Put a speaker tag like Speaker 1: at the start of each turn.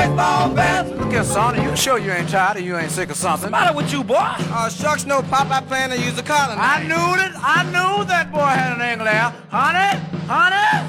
Speaker 1: baseball bat.
Speaker 2: Look here, son, you sure you ain't tired or you ain't sick or something?
Speaker 1: What's the matter with you, boy?
Speaker 3: Shucks, no, Pop, I plan to use the collar.
Speaker 2: I knew that boy had an angle there. Honey, honey,